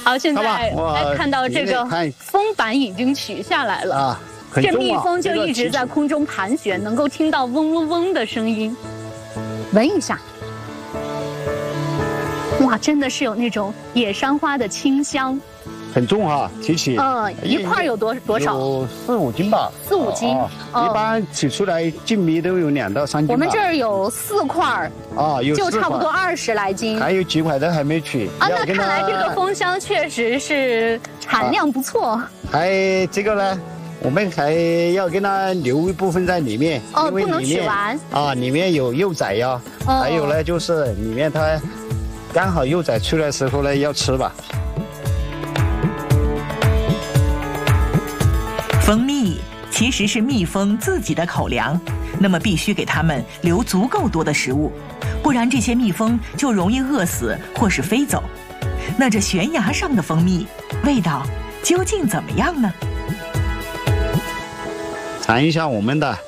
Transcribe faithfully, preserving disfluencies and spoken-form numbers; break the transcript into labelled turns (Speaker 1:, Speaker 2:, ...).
Speaker 1: 好，现在
Speaker 2: 好吧
Speaker 1: 来看到这个
Speaker 2: 你看
Speaker 1: 风板已经取下来了。
Speaker 2: 啊，很
Speaker 1: 这
Speaker 2: 重啊
Speaker 1: 蜜蜂就一直在空中盘旋，能够听到嗡嗡嗡的声音。闻一下，哇，真的是有那种野山花的清香。
Speaker 2: 很重哈，提起。
Speaker 1: 嗯，一块有多多少？
Speaker 2: 有四五斤吧。
Speaker 1: 四五斤。
Speaker 2: 啊
Speaker 1: 哦
Speaker 2: 一般取出来净米都有两到三斤吧。
Speaker 1: 我们这儿有四块，
Speaker 2: 啊，有
Speaker 1: 就差不多
Speaker 2: 四块
Speaker 1: 二十来斤。
Speaker 2: 还有几块都还没取。
Speaker 1: 啊，那
Speaker 2: 要跟它
Speaker 1: 看来这个蜂箱确实是产量不错。
Speaker 2: 还这个呢，我们还要跟它留一部分在里面，
Speaker 1: 哦，
Speaker 2: 因为
Speaker 1: 不能
Speaker 2: 里面
Speaker 1: 取完。
Speaker 2: 啊，里面有幼崽呀，
Speaker 1: 哦
Speaker 2: 还有呢就是里面它刚好幼崽出来的时候呢要吃吧。
Speaker 3: 蜂蜜其实是蜜蜂自己的口粮，那么必须给它们留足够多的食物，不然这些蜜蜂就容易饿死或是飞走。那这悬崖上的蜂蜜味道究竟怎么样呢？
Speaker 2: 尝一下我们的